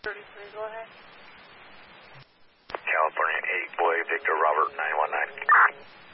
33, go ahead. California 8 boy, Victor Robert 919.